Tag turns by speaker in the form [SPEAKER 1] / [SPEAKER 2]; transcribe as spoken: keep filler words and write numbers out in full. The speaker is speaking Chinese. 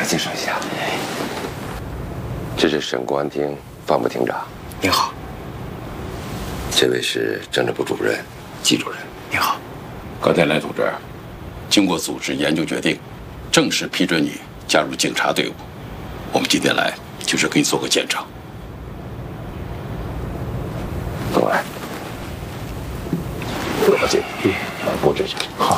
[SPEAKER 1] 介绍一下，这是省公安厅方部厅长。
[SPEAKER 2] 您好。
[SPEAKER 1] 这位是政治部主任季主任。
[SPEAKER 2] 您好。
[SPEAKER 3] 高天来同志，经过组织研究决定，正式批准你加入警察队伍。我们今天来就是给你做个见证。
[SPEAKER 1] 跟我来。嗯，布置一下。好。